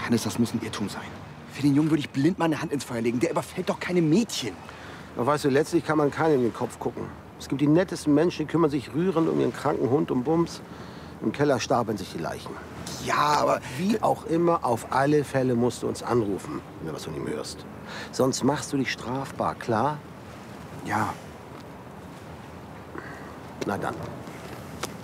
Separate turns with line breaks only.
Hannes, das muss ein Irrtum sein. Für den Jungen würde ich blind meine Hand ins Feuer legen. Der überfällt doch keine Mädchen.
Aber weißt du, letztlich kann man keinem in den Kopf gucken. Es gibt die nettesten Menschen, die kümmern sich rührend um ihren kranken Hund und Bums. Im Keller stapeln sich die Leichen.
Ja, aber
Wie auch immer, auf alle Fälle musst du uns anrufen, wenn du was von ihm hörst. Sonst machst du dich strafbar, klar?
ja.
Na dann.